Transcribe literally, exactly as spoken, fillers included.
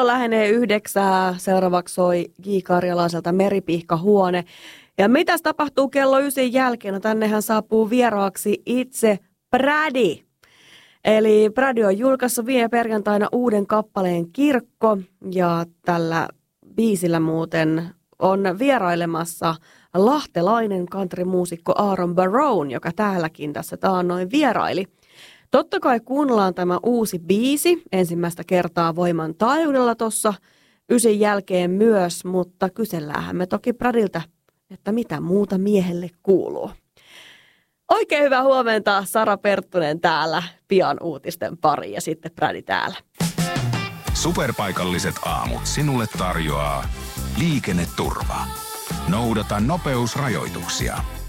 Kello lähenee yhdeksää. Seuraavaksi soi J. Karjalaiselta Meripihkahuone. Ja mitäs tapahtuu kello ysin jälkeen? No tännehän saapuu vieraaksi itse Prädi. Eli Prädi on julkaissut viime perjantaina uuden kappaleen Kirkko. Ja tällä biisillä muuten on vierailemassa lahtelainen countrymuusikko Aaron Barone, joka täälläkin tässä taannoin vieraili. Totta kai kuunnellaan tämä uusi biisi ensimmäistä kertaa Voiman taajuudella tuossa ysin jälkeen myös, mutta kyselläänhän me toki Prädiltä, että mitä muuta miehelle kuuluu. Oikein hyvää huomenta, Sara Perttunen täällä pian uutisten pari ja sitten Prädi täällä. Superpaikalliset aamut sinulle tarjoaa Liikenneturva. Noudata nopeusrajoituksia.